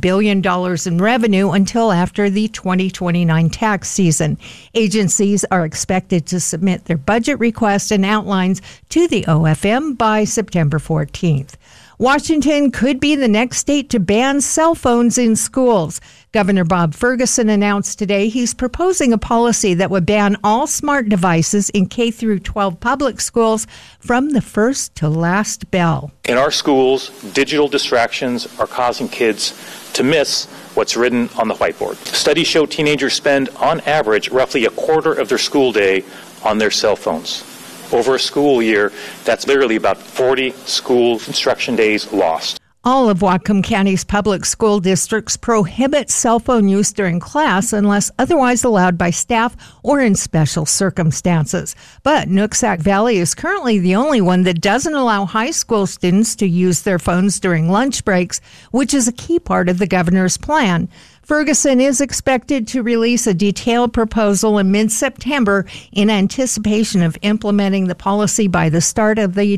billion in revenue until after the 2029 tax season. Agencies are expected to submit their budget request and outlines to the OFM by September 14th. Washington could be the next state to ban cell phones in schools. Governor Bob Ferguson announced today he's proposing a policy that would ban all smart devices in K-12 public schools from the first to last bell. In our schools, digital distractions are causing kids to miss what's written on the whiteboard. Studies show teenagers spend, on average, roughly a quarter of their school day on their cell phones. Over a school year, that's literally about 40 school instruction days lost. All of Whatcom County's public school districts prohibit cell phone use during class unless otherwise allowed by staff or in special circumstances. But Nooksack Valley is currently the only one that doesn't allow high school students to use their phones during lunch breaks, which is a key part of the governor's plan. Ferguson is expected to release a detailed proposal in mid-September in anticipation of implementing the policy by the start of the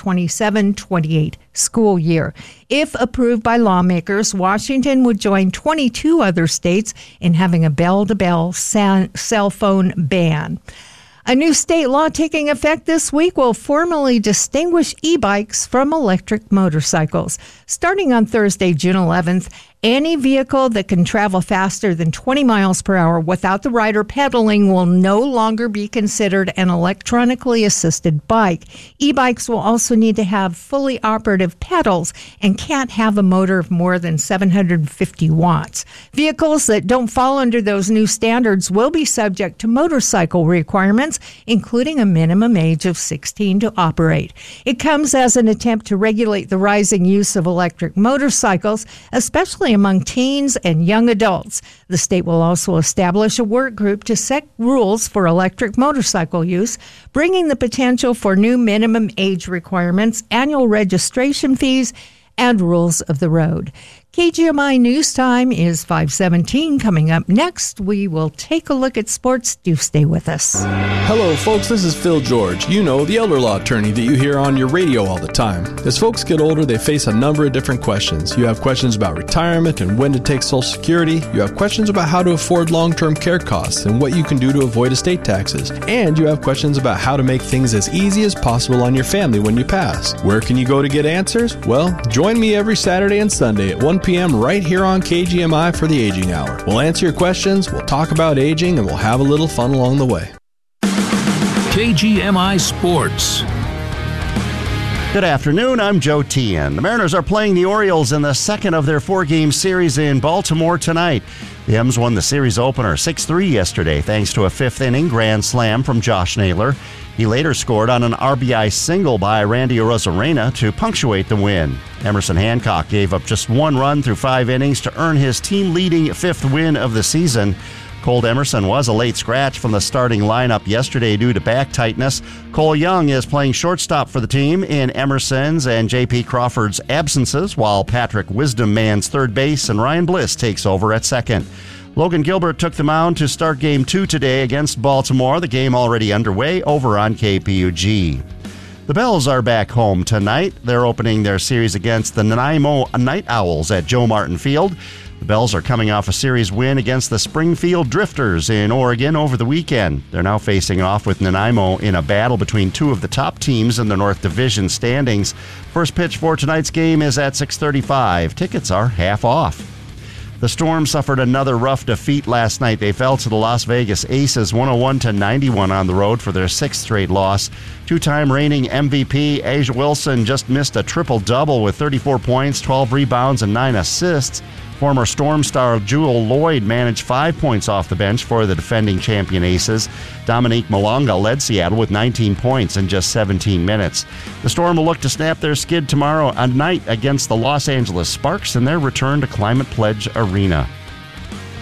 2027-28 school year. If approved by lawmakers, Washington would join 22 other states in having a bell-to-bell cell phone ban. A new state law taking effect this week will formally distinguish e-bikes from electric motorcycles. Starting on Thursday, June 11th, any vehicle that can travel faster than 20 miles per hour without the rider pedaling will no longer be considered an electronically assisted bike. E-bikes will also need to have fully operative pedals and can't have a motor of more than 750 watts. Vehicles that don't fall under those new standards will be subject to motorcycle requirements, including a minimum age of 16 to operate. It comes as an attempt to regulate the rising use of electric motorcycles, especially among teens and young adults. The state will also establish a work group to set rules for electric motorcycle use, bringing the potential for new minimum age requirements, annual registration fees, and rules of the road. KGMI News Time is 5:17. Coming up next, we will take a look at sports. Do stay with us. Hello, folks. This is Phil George. You know, the elder law attorney that you hear on your radio all the time. As folks get older, they face a number of different questions. You have questions about retirement and when to take Social Security. You have questions about how to afford long-term care costs and what you can do to avoid estate taxes. And you have questions about how to make things as easy as possible on your family when you pass. Where can you go to get answers? Well, join me every Saturday and Sunday at 1 p.m. right here on KGMI for the Aging Hour. We'll answer your questions, we'll talk about aging, and we'll have a little fun along the way. KGMI Sports. Good afternoon, I'm Joe Tian. The Mariners are playing the Orioles in the second of their four-game series in Baltimore tonight. The M's won the series opener 6-3 yesterday thanks to a fifth-inning grand slam from Josh Naylor. He later scored on an RBI single by Randy Arozarena to punctuate the win. Emerson Hancock gave up just one run through 5 innings to earn his team-leading 5th win of the season. Colt Emerson was a late scratch from the starting lineup yesterday due to back tightness. Cole Young is playing shortstop for the team in Emerson's and J.P. Crawford's absences, while Patrick Wisdom mans third base and Ryan Bliss takes over at second. Logan Gilbert took the mound to start Game 2 today against Baltimore, the game already underway over on KPUG. The Bells are back home tonight. They're opening their series against the Nanaimo Night Owls at Joe Martin Field. The Bells are coming off a series win against the Springfield Drifters in Oregon over the weekend. They're now facing off with Nanaimo in a battle between two of the top teams in the North Division standings. First pitch for tonight's game is at 6:35. Tickets are half off. The Storm suffered another rough defeat last night. They fell to the Las Vegas Aces 101-91 on the road for their 6th straight loss. Two-time reigning MVP A'ja Wilson just missed a triple-double with 34 points, 12 rebounds, and 9 assists. Former Storm star Jewel Lloyd managed 5 points off the bench for the defending champion Aces. Dominique Malonga led Seattle with 19 points in just 17 minutes. The Storm will look to snap their skid tomorrow night against the Los Angeles Sparks in their return to Climate Pledge Arena. The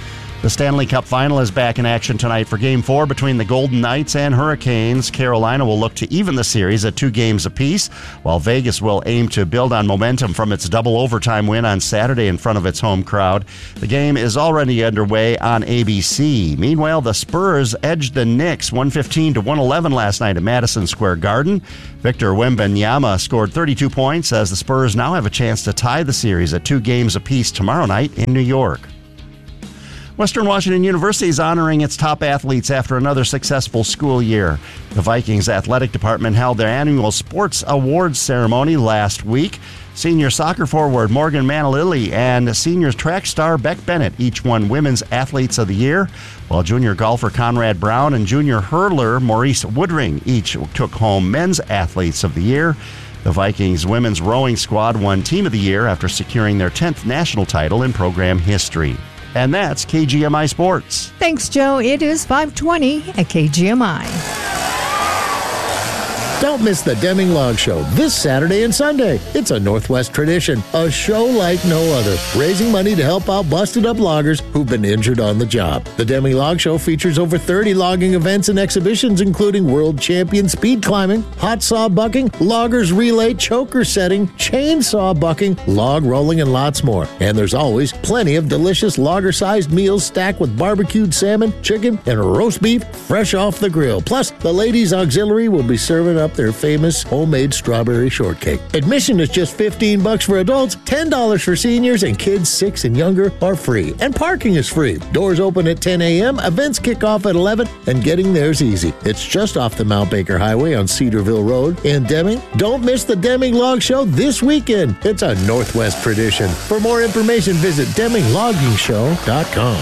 The Stanley Cup Final is back in action tonight for Game 4 between the Golden Knights and Hurricanes. Carolina will look to even the series at 2 games apiece, while Vegas will aim to build on momentum from its double overtime win on Saturday in front of its home crowd. The game is already underway on ABC. Meanwhile, the Spurs edged the Knicks 115-111 last night at Madison Square Garden. Victor Wembanyama scored 32 points as the Spurs now have a chance to tie the series at 2 games apiece tomorrow night in New York. Western Washington University is honoring its top athletes after another successful school year. The Vikings athletic department held their annual sports awards ceremony last week. Senior soccer forward Morgan Manalili and senior track star Beck Bennett each won Women's Athletes of the Year, while junior golfer Conrad Brown and junior hurler Maurice Woodring each took home Men's Athletes of the Year. The Vikings women's rowing squad won Team of the Year after securing their 10th national title in program history. And that's KGMI Sports. Thanks, Joe. It is 5:20 at KGMI. Don't miss the Deming Log Show this Saturday and Sunday. It's a Northwest tradition, a show like no other, raising money to help out busted-up loggers who've been injured on the job. The Deming Log Show features over 30 logging events and exhibitions, including world champion speed climbing, hot saw bucking, loggers relay, choker setting, chainsaw bucking, log rolling, and lots more. And there's always plenty of delicious lager-sized meals stacked with barbecued salmon, chicken, and roast beef fresh off the grill. Plus, the ladies' auxiliary will be serving up their famous homemade strawberry shortcake. Admission is just $15 for adults, $10 for seniors, and kids 6 and younger are free. And parking is free. Doors open at 10 a.m., events kick off at 11, and getting there's easy. It's just off the Mount Baker Highway on Cedarville Road in Deming. Don't miss the Deming Log Show this weekend. It's a Northwest tradition. For more information, visit DemingLoggingShow.com.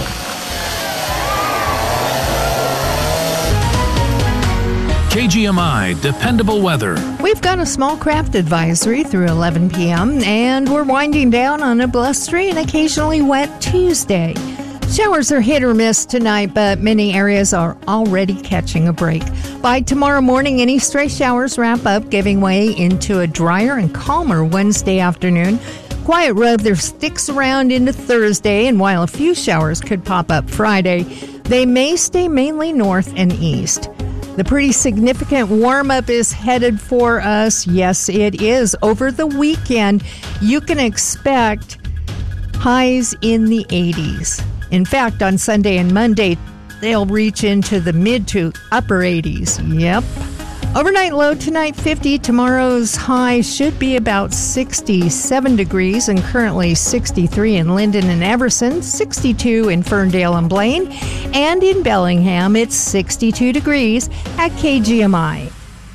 KGMI Dependable Weather. We've got a small craft advisory through 11 p.m., and we're winding down on a blustery and occasionally wet Tuesday. Showers are hit or miss tonight, but many areas are already catching a break. By tomorrow morning, any stray showers wrap up, giving way into a drier and calmer Wednesday afternoon. Quiet weather sticks around into Thursday, and while a few showers could pop up Friday, they may stay mainly north and east. The pretty significant warm-up is headed for us. Yes, it is. Over the weekend, you can expect highs in the 80s. In fact, on Sunday and Monday, they'll reach into the mid to upper 80s. Yep. Overnight low tonight, 50. Tomorrow's high should be about 67 degrees and currently 63 in Linden and Everson, 62 in Ferndale and Blaine, and in Bellingham, it's 62 degrees at KGMI.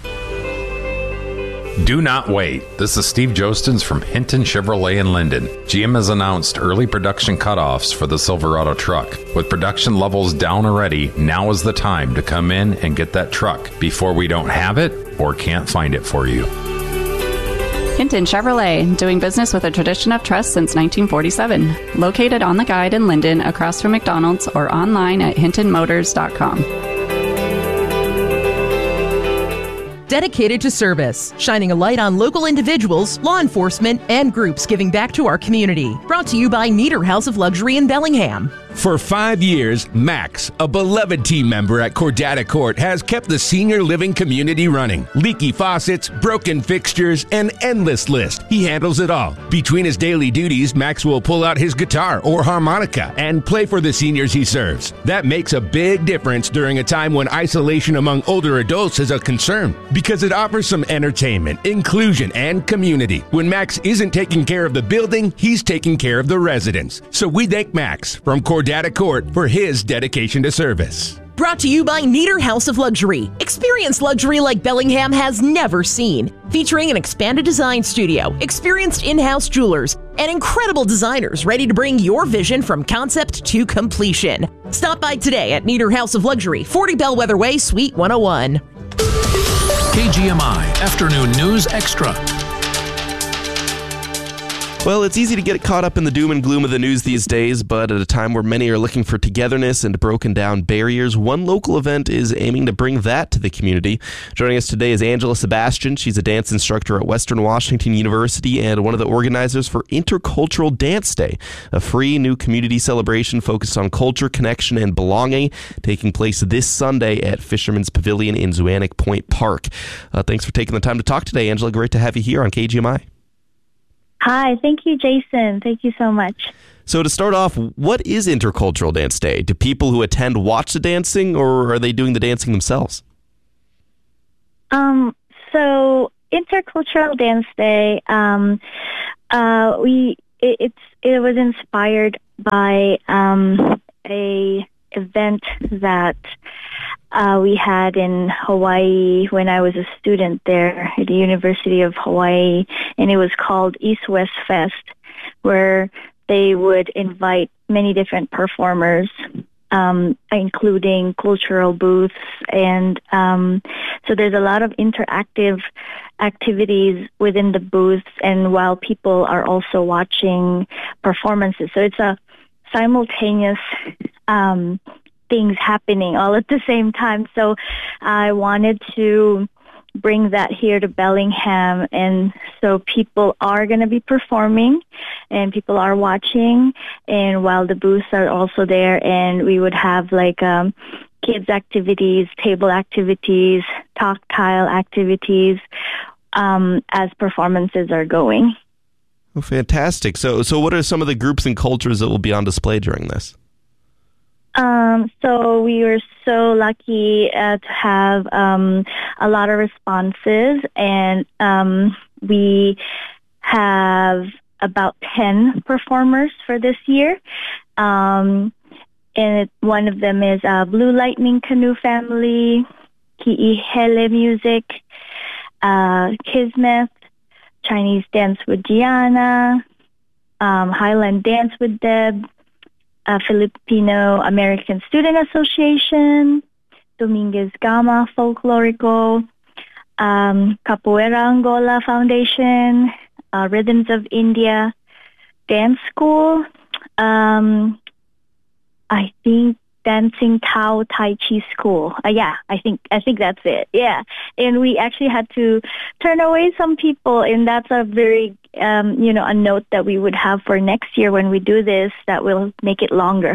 Do not wait. This is Steve Jostens from Hinton Chevrolet in Linden. GM has announced early production cutoffs for the Silverado truck. With production levels down already, now is the time to come in and get that truck before we don't have it or can't find it for you. Hinton Chevrolet, doing business with a tradition of trust since 1947. Located on the Guide in Linden, across from McDonald's, or online at hintonmotors.com. Dedicated to service, shining a light on local individuals, law enforcement, and groups giving back to our community. Brought to you by Nieder House of Luxury in Bellingham. For 5 years, Max, a beloved team member at Cordata Court, has kept the senior living community running. Leaky faucets, broken fixtures, an endless list. He handles it all. Between his daily duties, Max will pull out his guitar or harmonica and play for the seniors he serves. That makes a big difference during a time when isolation among older adults is a concern, because it offers some entertainment, inclusion, and community. When Max isn't taking care of the building, he's taking care of the residents. So we thank Max from Cordata Court for his dedication to service. Brought to you by Nieder House of Luxury. Experience luxury like Bellingham has never seen. Featuring an expanded design studio, experienced in-house jewelers, and incredible designers ready to bring your vision from concept to completion. Stop by today at Nieder House of Luxury, 40 Bellwether Way, Suite 101. KGMI Afternoon News Extra. Well, it's easy to get caught up in the doom and gloom of the news these days, but at a time where many are looking for togetherness and broken down barriers, one local event is aiming to bring that to the community. Joining us today is Angela Sebastian. She's a dance instructor at Western Washington University and one of the organizers for Intercultural Dance Day, a free new community celebration focused on culture, connection, and belonging, taking place this Sunday at Fisherman's Pavilion in Zwianick Point Park. Thanks for taking the time to talk today, Angela. Great to have you here on KGMI. Hi, thank you, Jason. Thank you so much. So to start off, what is Intercultural Dance Day? Do people who attend watch the dancing, or are they doing the dancing themselves? So Intercultural Dance Day, it was inspired by a event that we had in Hawaii when I was a student there at the University of Hawaii, and it was called East West Fest, where they would invite many different performers, including cultural booths, and so there's a lot of interactive activities within the booths, and while people are also watching performances. So it's a simultaneous things happening all at the same time. So I wanted to bring that here to Bellingham, and so people are going to be performing and people are watching, and while the booths are also there, and we would have like kids activities, table activities, tactile activities as performances are going. Oh, fantastic. So what are some of the groups and cultures that will be on display during this? So we were so lucky to have a lot of responses, and we have about 10 performers for this year. And one of them is Blue Lightning Canoe Family, Ki'ihele Music, Kismet, Chinese Dance with Gianna, Highland Dance with Deb, Filipino American Student Association, Dominguez Gama Folklorico, Capoeira Angola Foundation, Rhythms of India Dance School, I think Dancing Tao Tai Chi School. Yeah, I think that's it. Yeah, and we actually had to turn away some people, and that's a very a note that we would have for next year when we do this, that will make it longer.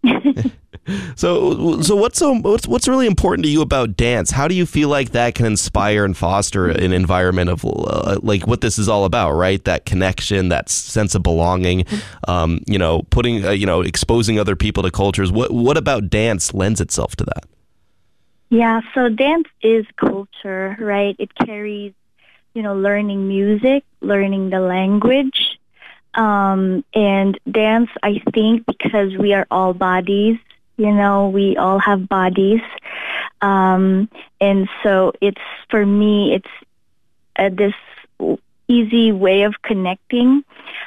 So what's really important to you about dance? How do you feel like that can inspire and foster an environment of like what this is all about, right? That connection, that sense of belonging, putting exposing other people to cultures. What about dance lends itself to that? Yeah, so dance is culture, right? It carries, learning music, learning the language, and dance, I think, because we are all bodies, we all have bodies. And so for me, it's this easy way of connecting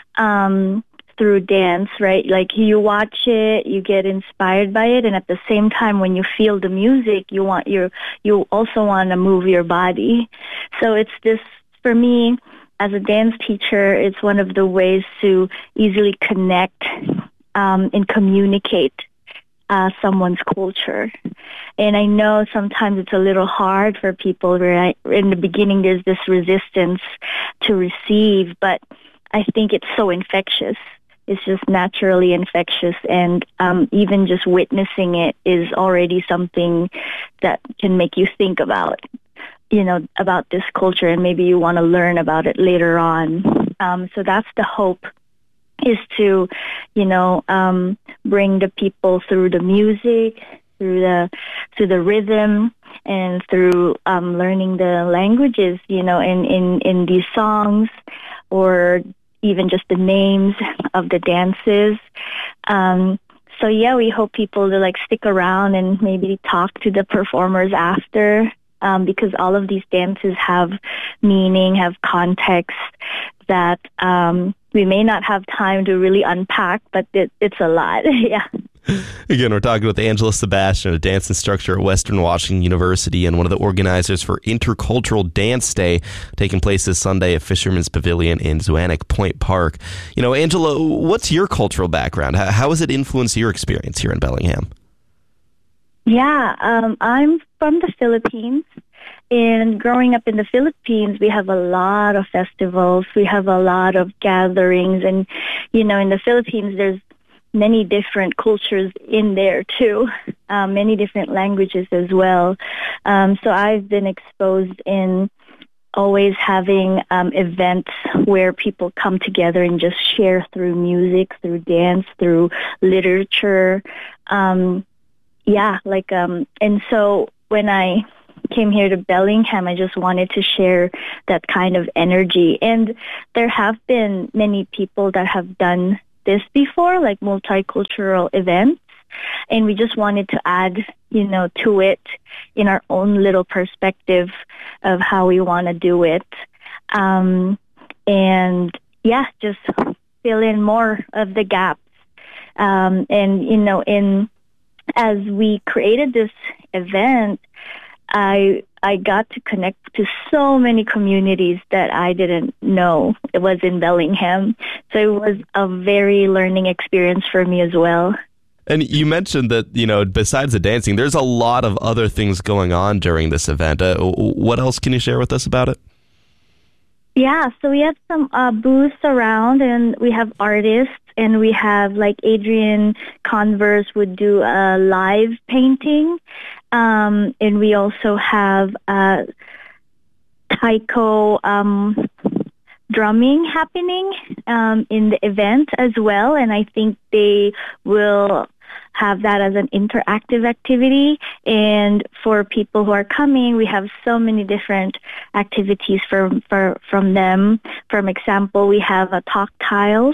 through dance, right? Like you watch it, you get inspired by it, and at the same time, when you feel the music, you also want to move your body. So it's this, for me, as a dance teacher, it's one of the ways to easily connect and communicate someone's culture. And I know sometimes it's a little hard for people, right? In the beginning, there's this resistance to receive, but I think it's so infectious. It's just naturally infectious, and even just witnessing it is already something that can make you think about this culture, and maybe you want to learn about it later on. So that's the hope, is to, bring the people through the music, through the rhythm, and through learning the languages, in these songs, or even just the names of the dances. So yeah, we hope people to stick around and maybe talk to the performers after, because all of these dances have meaning, have context that we may not have time to really unpack, but it's a lot. Yeah. Again, we're talking with Angela Sebastian, a dance instructor at Western Washington University and one of the organizers for Intercultural Dance Day, taking place this Sunday at Fisherman's Pavilion in Zwanich Point Park. You know, Angela, what's your cultural background? How has it influenced your experience here in Bellingham? Yeah, I'm from the Philippines. And growing up in the Philippines, we have a lot of festivals. We have a lot of gatherings. And, you know, in the Philippines, there's many different cultures in there, too. Many different languages as well. So I've been exposed in always having events where people come together and just share through music, through dance, through literature. And so when I came here to Bellingham, I just wanted to share that kind of energy. And there have been many people that have done this before, like multicultural events. And we just wanted to add, you know, to it in our own little perspective of how we want to do it. Just fill in more of the gaps. As we created this event, I got to connect to so many communities that I didn't know it was in Bellingham. So it was a very learning experience for me as well. And you mentioned that, you know, besides the dancing, there's a lot of other things going on during this event. What else can you share with us about it? Yeah, so we have some booths around, and we have artists, and we have, like, Adrian Converse would do a live painting, and we also have taiko drumming happening in the event as well, and I think they will have that as an interactive activity. And for people who are coming, we have so many different activities from them. For example, we have a Talk Tiles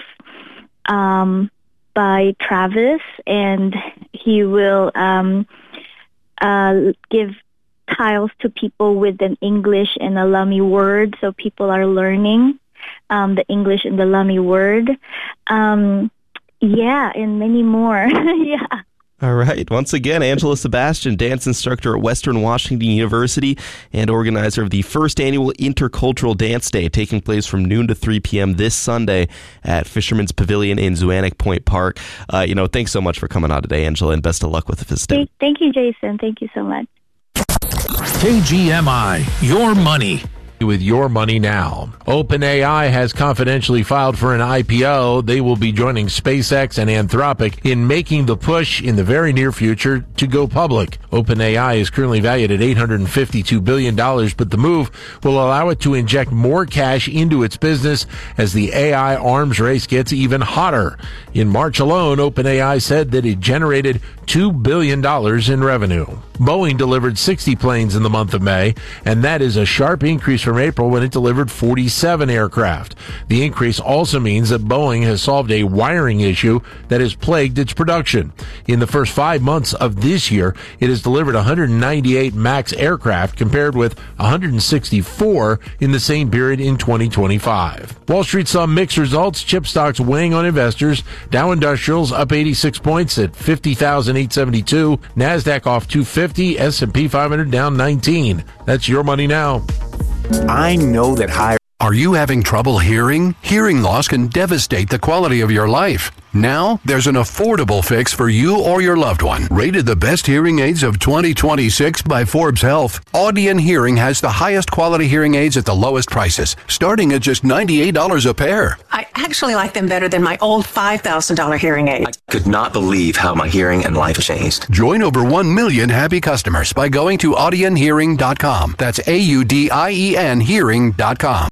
by Travis, and he will give tiles to people with an English and a Lummi word, so people are learning the English and the Lummi word. And many more. Yeah. All right. Once again, Angela Sebastian, dance instructor at Western Washington University and organizer of the first annual Intercultural Dance Day, taking place from noon to 3 p.m. this Sunday at Fisherman's Pavilion in Zwanich Point Park. Thanks so much for coming on today, Angela, and best of luck with the festivities. Thank you, Jason. Thank you so much. KGMI, your money. With your money now. OpenAI has confidentially filed for an IPO. They will be joining SpaceX and Anthropic in making the push in the very near future to go public. OpenAI is currently valued at $852 billion, but the move will allow it to inject more cash into its business as the AI arms race gets even hotter. In March alone, OpenAI said that it generated $2 billion in revenue. Boeing delivered 60 planes in the month of May, and that is a sharp increase from April when it delivered 47 aircraft. The increase also means that Boeing has solved a wiring issue that has plagued its production. In the first 5 months of this year, it has delivered 198 MAX aircraft compared with 164 in the same period in 2025. Wall Street saw mixed results, chip stocks weighing on investors. Dow Industrials up 86 points at 50,872. NASDAQ off 250. S&P 500 down 19. That's your money now. I know that higher. Are you having trouble hearing? Hearing loss can devastate the quality of your life. Now, there's an affordable fix for you or your loved one. Rated the best hearing aids of 2026 by Forbes Health, Audion Hearing has the highest quality hearing aids at the lowest prices, starting at just $98 a pair. I actually like them better than my old $5,000 hearing aid. I could not believe how my hearing and life changed. Join over 1 million happy customers by going to audionhearing.com. That's AUDIEN hearing.com.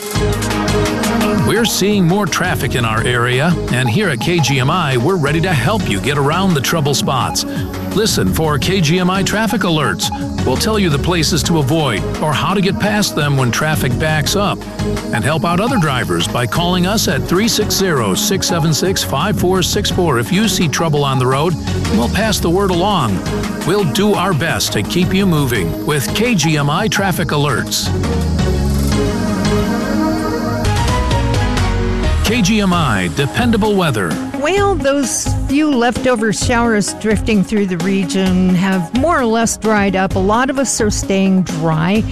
We're seeing more traffic in our area, and here at KGMI, we're ready to help you get around the trouble spots. Listen for KGMI traffic alerts. We'll tell you the places to avoid or how to get past them when traffic backs up. And help out other drivers by calling us at 360-676-5464 if you see trouble on the road. We'll pass the word along. We'll do our best to keep you moving with KGMI traffic alerts. KGMI Dependable Weather. Well, those few leftover showers drifting through the region have more or less dried up. A lot of us are staying dry.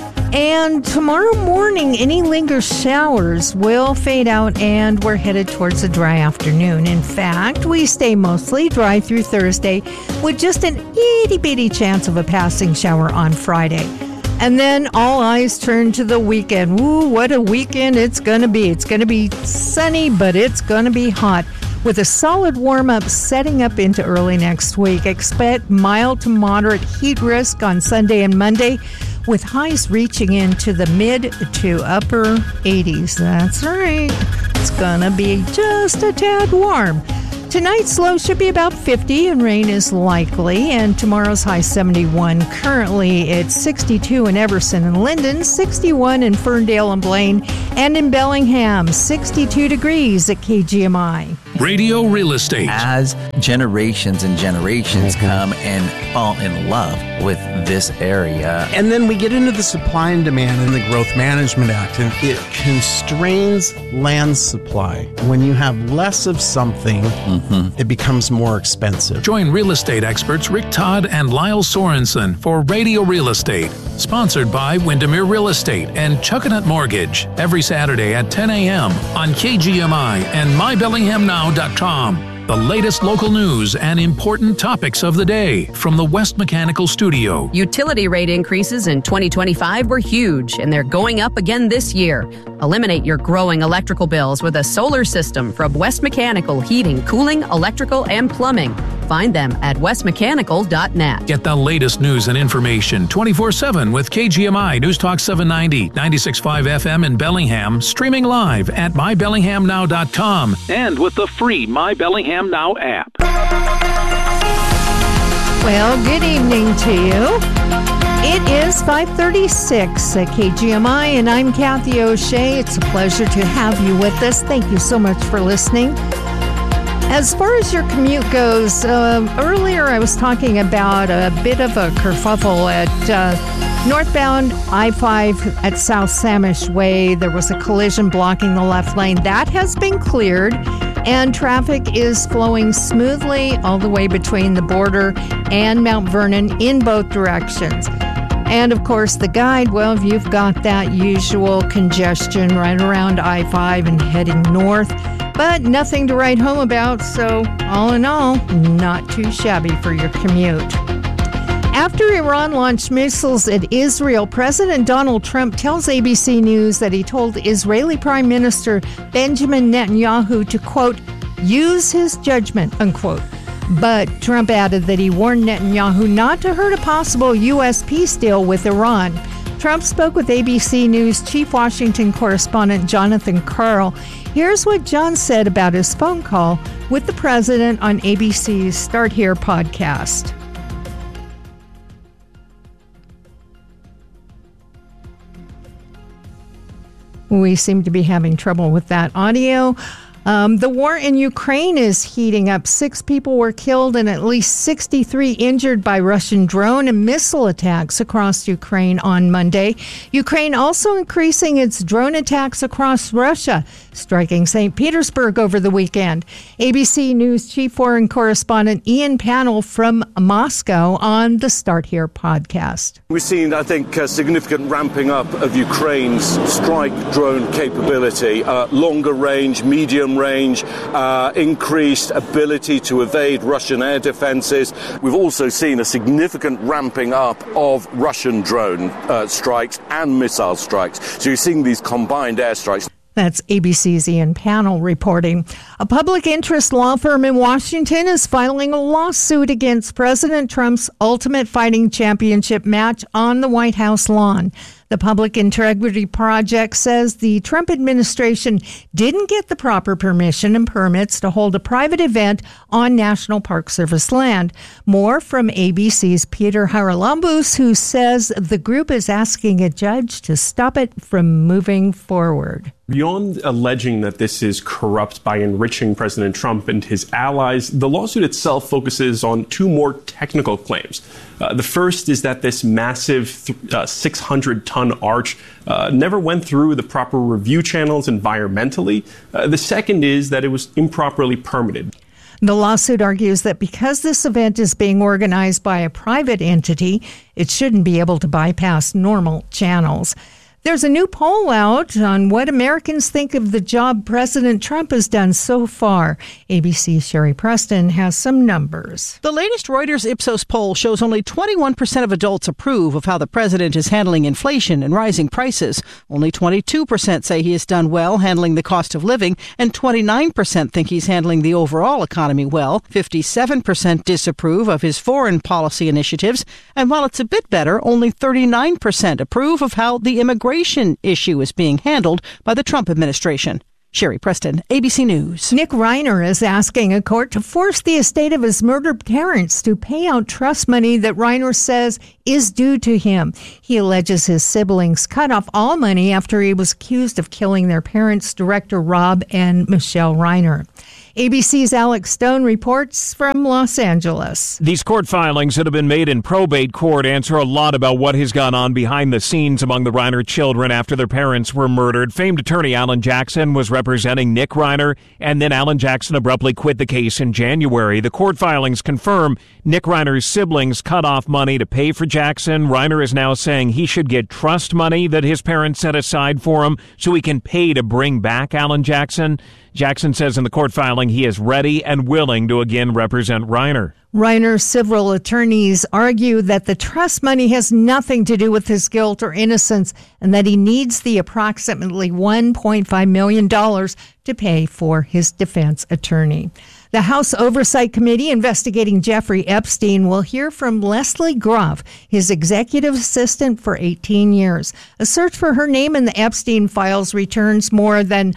And tomorrow morning, any lingering showers will fade out and we're headed towards a dry afternoon. In fact, we stay mostly dry through Thursday with just an itty-bitty chance of a passing shower on Friday. And then all eyes turn to the weekend. Ooh, what a weekend it's going to be. It's going to be sunny, but it's going to be hot. With a solid warm-up setting up into early next week. Expect mild to moderate heat risk on Sunday and Monday, with highs reaching into the mid to upper 80s. That's right. It's going to be just a tad warm. Tonight's low should be about 50 and rain is likely, and tomorrow's high 71. Currently, it's 62 in Everson and Linden, 61 in Ferndale and Blaine, and in Bellingham, 62 degrees at KGMI. Radio Real Estate. As generations and generations come and fall in love with this area. And then we get into the supply and demand in the Growth Management Act, and it constrains land supply. When you have less of something, it becomes more expensive. Join real estate experts Rick Todd and Lyle Sorensen for Radio Real Estate, sponsored by Windermere Real Estate and Chuckanut Mortgage, every Saturday at 10 a.m. on KGMI and MyBellinghamNow.com. The latest local news and important topics of the day from the West Mechanical Studio. Utility rate increases in 2025 were huge, and they're going up again this year. Eliminate your growing electrical bills with a solar system from West Mechanical Heating, Cooling, Electrical, and Plumbing. Find them at westmechanical.net. Get the latest news and information 24/7 with KGMI News Talk 790, 96.5 FM in Bellingham, streaming live at MyBellinghamNow.com and with the free My Bellingham Now app. Well, good evening to you. It is 5:36 at KGMI, and I'm Kathy O'Shea. It's a pleasure to have you with us. Thank you so much for listening. As far as your commute goes, earlier I was talking about a bit of a kerfuffle at northbound I-5 at South Samish Way. There was a collision blocking the left lane. That has been cleared, and traffic is flowing smoothly all the way between the border and Mount Vernon in both directions. And, of course, the guide, well, you've got that usual congestion right around I-5 and heading north, but nothing to write home about, so all in all, not too shabby for your commute. After Iran launched missiles at Israel, President Donald Trump tells ABC News that he told Israeli Prime Minister Benjamin Netanyahu to, quote, use his judgment, unquote. But Trump added that he warned Netanyahu not to hurt a possible U.S. peace deal with Iran. Trump spoke with ABC News Chief Washington correspondent Jonathan Karl. Here's what John said about his phone call with the president on ABC's Start Here podcast. We seem to be having trouble with that audio. The war in Ukraine is heating up. 6 people were killed and at least 63 injured by Russian drone and missile attacks across Ukraine on Monday. Ukraine also increasing its drone attacks across Russia, striking St. Petersburg over the weekend. ABC News Chief Foreign Correspondent Ian Pannell from Moscow on the Start Here podcast. We've seen, I think, a significant ramping up of Ukraine's strike drone capability, longer range, medium range, increased ability to evade Russian air defenses. We've also seen a significant ramping up of Russian drone strikes and missile strikes. So you're seeing these combined airstrikes. That's ABC's Ian Pannell reporting. A public interest law firm in Washington is filing a lawsuit against President Trump's Ultimate Fighting Championship match on the White House lawn. The Public Integrity Project says the Trump administration didn't get the proper permission and permits to hold a private event on National Park Service land. More from ABC's Peter Haralambous, who says the group is asking a judge to stop it from moving forward. Beyond alleging that this is corrupt by enriching President Trump and his allies, the lawsuit itself focuses on two more technical claims. The first is that this massive 600-ton arch never went through the proper review channels environmentally. The second is that it was improperly permitted. The lawsuit argues that because this event is being organized by a private entity, it shouldn't be able to bypass normal channels. There's a new poll out on what Americans think of the job President Trump has done so far. ABC's Sherry Preston has some numbers. The latest Reuters Ipsos poll shows only 21% of adults approve of how the president is handling inflation and rising prices. Only 22% say he has done well handling the cost of living, and 29% think he's handling the overall economy well. 57% disapprove of his foreign policy initiatives, and while it's a bit better, only 39% approve of how the immigration issue is being handled by the Trump administration. Sherry Preston, ABC News. Nick Reiner is asking a court to force the estate of his murdered parents to pay out trust money that Reiner says is due to him. He alleges his siblings cut off all money after he was accused of killing their parents, director Rob and Michelle Reiner. ABC's Alex Stone reports from Los Angeles. These court filings that have been made in probate court answer a lot about what has gone on behind the scenes among the Reiner children after their parents were murdered. Famed attorney Alan Jackson was representing Nick Reiner, and then Alan Jackson abruptly quit the case in January. The court filings confirm Nick Reiner's siblings cut off money to pay for Jackson. Reiner is now saying he should get trust money that his parents set aside for him so he can pay to bring back Alan Jackson. Jackson says in the court filing he is ready and willing to again represent Reiner. Reiner's civil attorneys argue that the trust money has nothing to do with his guilt or innocence and that he needs the approximately $1.5 million to pay for his defense attorney. The House Oversight Committee investigating Jeffrey Epstein will hear from Leslie Groff, his executive assistant for 18 years. A search for her name in the Epstein files returns more than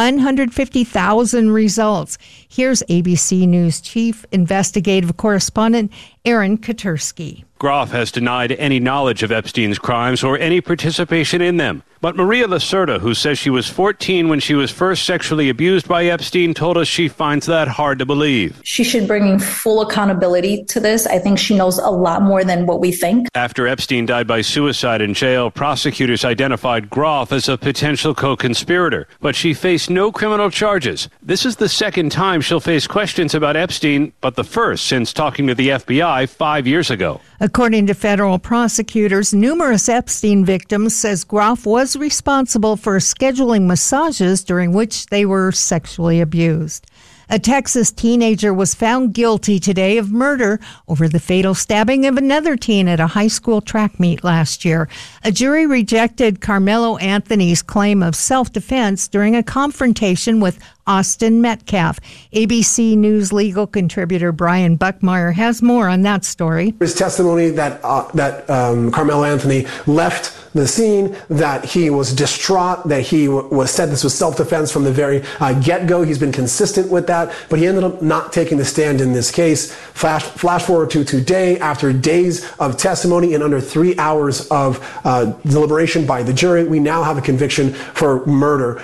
150,000 results. Here's ABC News chief investigative correspondent Aaron Katursky. Groff has denied any knowledge of Epstein's crimes or any participation in them. But Maria Lacerda, who says she was 14 when she was first sexually abused by Epstein, told us she finds that hard to believe. She should bring full accountability to this. I think she knows a lot more than what we think. After Epstein died by suicide in jail, prosecutors identified Groff as a potential co-conspirator, but she faced no criminal charges. This is the second time she'll face questions about Epstein, but the first since talking to the FBI 5 years ago. According to federal prosecutors, numerous Epstein victims says Groff was responsible for scheduling massages during which they were sexually abused. A Texas teenager was found guilty today of murder over the fatal stabbing of another teen at a high school track meet last year. A jury rejected Carmelo Anthony's claim of self-defense during a confrontation with Austin Metcalf. ABC News legal contributor Brian Buckmeyer has more on that story. His testimony that Carmelo Anthony left the scene, that he was distraught, that he was said this was self-defense from the very get-go. He's been consistent with that, but he ended up not taking the stand in this case. Flash forward to today, after days of testimony and under 3 hours of deliberation by the jury, we now have a conviction for murder,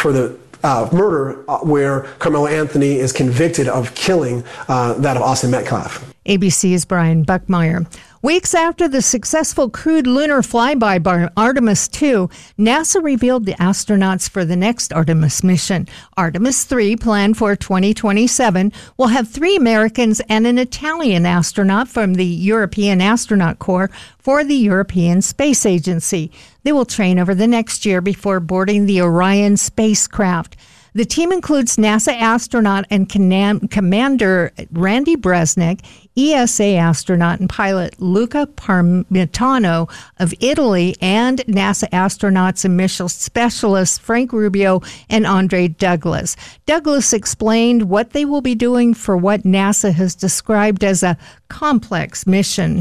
where Carmelo Anthony is convicted of killing that of Austin Metcalf. ABC's Brian Buckmeyer. Weeks after the successful crewed lunar flyby by Artemis II, NASA revealed the astronauts for the next Artemis mission. Artemis 3, planned for 2027, will have 3 Americans and an Italian astronaut from the European Astronaut Corps for the European Space Agency. They will train over the next year before boarding the Orion spacecraft. The team includes NASA astronaut and Commander Randy Bresnik, ESA astronaut and pilot Luca Parmitano of Italy, and NASA astronauts and mission specialists Frank Rubio and Andre Douglas. Douglas explained what they will be doing for what NASA has described as a complex mission.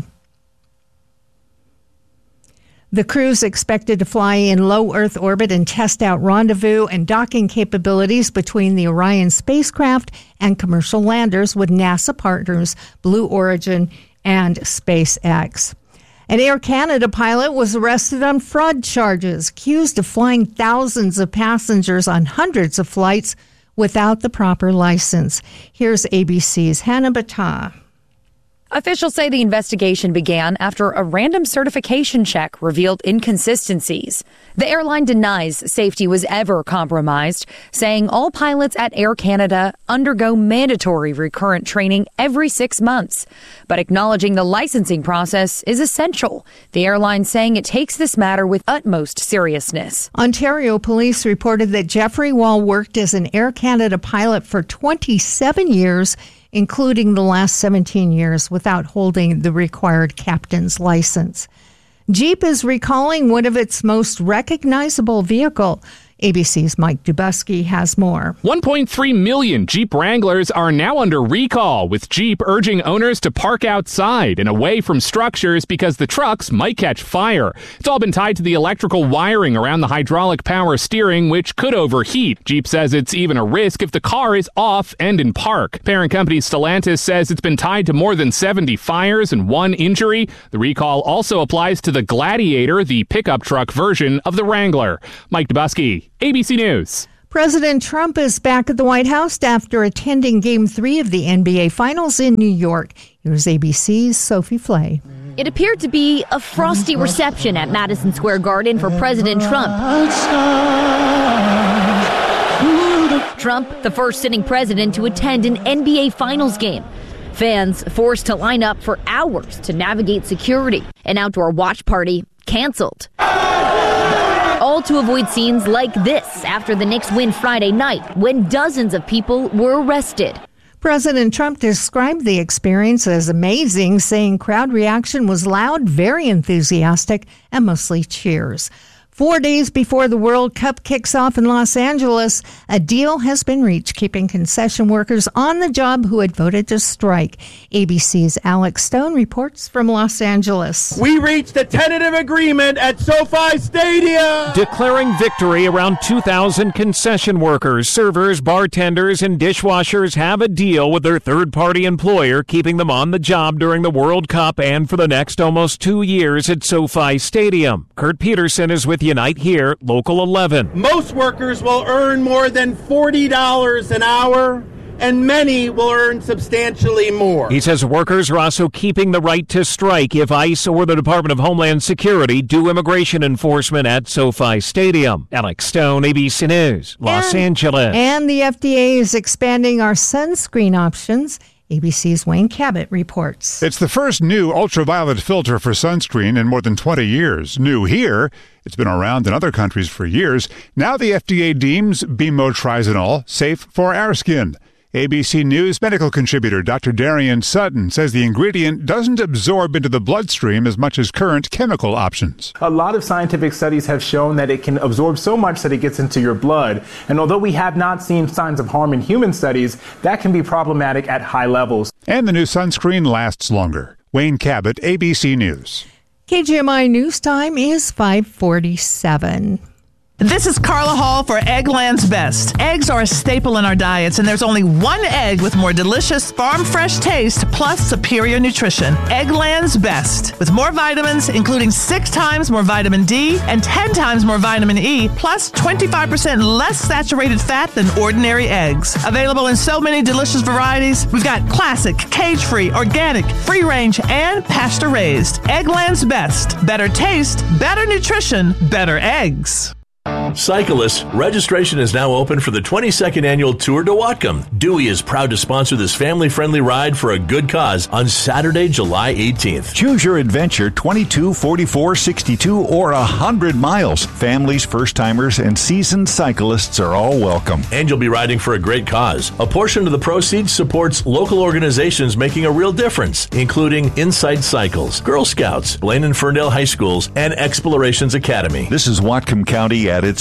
The crew's expected to fly in low Earth orbit and test out rendezvous and docking capabilities between the Orion spacecraft and commercial landers with NASA partners Blue Origin and SpaceX. An Air Canada pilot was arrested on fraud charges, accused of flying thousands of passengers on hundreds of flights without the proper license. Here's ABC's Hannah Battah. Officials say the investigation began after a random certification check revealed inconsistencies. The airline denies safety was ever compromised, saying all pilots at Air Canada undergo mandatory recurrent training every 6 months. But acknowledging the licensing process is essential. The airline saying it takes this matter with utmost seriousness. Ontario police reported that Jeffrey Wall worked as an Air Canada pilot for 27 years, including the last 17 years, without holding the required captain's license. Jeep is recalling one of its most recognizable vehicle. ABC's Mike Dubusky has more. 1.3 million Jeep Wranglers are now under recall, with Jeep urging owners to park outside and away from structures because the trucks might catch fire. It's all been tied to the electrical wiring around the hydraulic power steering, which could overheat. Jeep says it's even a risk if the car is off and in park. Parent company Stellantis says it's been tied to more than 70 fires and 1 injury. The recall also applies to the Gladiator, the pickup truck version of the Wrangler. Mike Dubusky, ABC News. President Trump is back at the White House after attending Game 3 of the NBA Finals in New York. Here's ABC's Sophie Flay. It appeared to be a frosty reception at Madison Square Garden for President Trump. Trump, the first sitting president to attend an NBA Finals game. Fans forced to line up for hours to navigate security. An outdoor watch party canceled. All to avoid scenes like this after the Knicks win Friday night, when dozens of people were arrested. President Trump described the experience as amazing, saying crowd reaction was loud, very enthusiastic, and mostly cheers. 4 days before the World Cup kicks off in Los Angeles, a deal has been reached, keeping concession workers on the job who had voted to strike. ABC's Alex Stone reports from Los Angeles. We reached a tentative agreement at SoFi Stadium. Declaring victory, around 2,000 concession workers, servers, bartenders, and dishwashers have a deal with their third-party employer, keeping them on the job during the World Cup and for the next almost 2 years at SoFi Stadium. Kurt Peterson is with Unite Here, Local 11. Most workers will earn more than $40 an hour, and many will earn substantially more. He says workers are also keeping the right to strike if ICE or the Department of Homeland Security do immigration enforcement at SoFi Stadium. Alex Stone, ABC News, Los Angeles. And the FDA is expanding our sunscreen options. ABC's Wayne Cabot reports. It's the first new ultraviolet filter for sunscreen in more than 20 years. New here, it's been around in other countries for years. Now the FDA deems BMO Triazole safe for our skin. ABC News medical contributor Dr. Darian Sutton says the ingredient doesn't absorb into the bloodstream as much as current chemical options. A lot of scientific studies have shown that it can absorb so much that it gets into your blood. And although we have not seen signs of harm in human studies, that can be problematic at high levels. And the new sunscreen lasts longer. Wayne Cabot, ABC News. KGMI News Time is 5:47. This is Carla Hall for Eggland's Best. Eggs are a staple in our diets, and there's only one egg with more delicious farm-fresh taste plus superior nutrition. Eggland's Best. With more vitamins, including 6 times more vitamin D and 10 times more vitamin E, plus 25% less saturated fat than ordinary eggs. Available in so many delicious varieties. We've got classic, cage-free, organic, free-range, and pasture-raised. Eggland's Best. Better taste, better nutrition, better eggs. Cyclists, registration is now open for the 22nd annual Tour de Whatcom. Dewey is proud to sponsor this family-friendly ride for a good cause on Saturday, July 18th. Choose your adventure, 22, 44, 62, or 100 miles. Families, first-timers, and seasoned cyclists are all welcome. And you'll be riding for a great cause. A portion of the proceeds supports local organizations making a real difference, including Inside Cycles, Girl Scouts, Blaine and Ferndale High Schools, and Explorations Academy. This is Whatcom County at its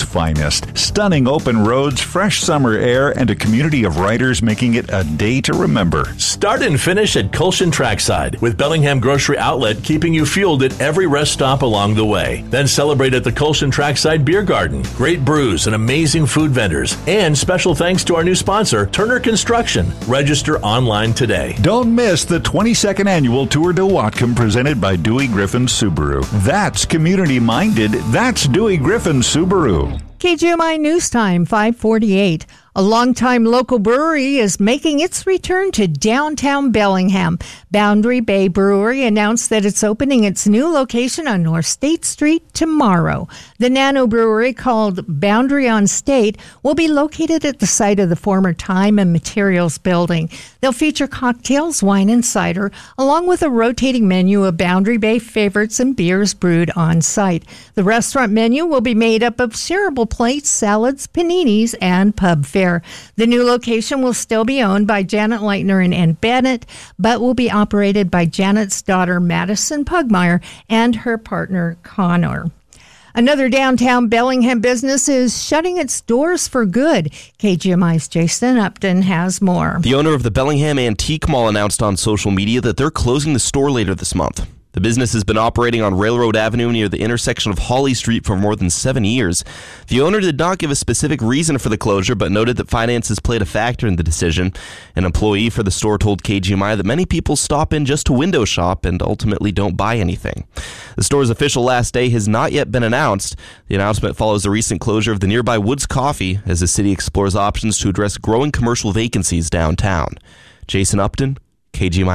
finest. Stunning open roads, fresh summer air, and a community of riders making it a day to remember. Start and finish at Colshan Trackside, with Bellingham Grocery Outlet keeping you fueled at every rest stop along the way. Then celebrate at the Colshan Trackside Beer Garden. Great brews and amazing food vendors. And special thanks to our new sponsor, Turner Construction. Register online today. Don't miss the 22nd annual Tour de Whatcom presented by Dewey Griffin Subaru. That's community-minded. That's Dewey Griffin Subaru. KGMI News Time, 5:48. A longtime local brewery is making its return to downtown Bellingham. Boundary Bay Brewery announced that it's opening its new location on North State Street tomorrow. The Nano Brewery, called Boundary on State, will be located at the site of the former Time and Materials building. They'll feature cocktails, wine, and cider, along with a rotating menu of Boundary Bay favorites and beers brewed on site. The restaurant menu will be made up of shareable plates, salads, paninis, and pub fare. The new location will still be owned by Janet Leitner and Ann Bennett, but will be operated by Janet's daughter, Madison Pugmire, and her partner, Connor. Another downtown Bellingham business is shutting its doors for good. KGMI's Jason Upton has more. The owner of the Bellingham Antique Mall announced on social media that they're closing the store later this month. The business has been operating on Railroad Avenue near the intersection of Holly Street for more than 7 years. The owner did not give a specific reason for the closure, but noted that finances played a factor in the decision. An employee for the store told KGMI that many people stop in just to window shop and ultimately don't buy anything. The store's official last day has not yet been announced. The announcement follows the recent closure of the nearby Woods Coffee as the city explores options to address growing commercial vacancies downtown. Jason Upton, KGMI.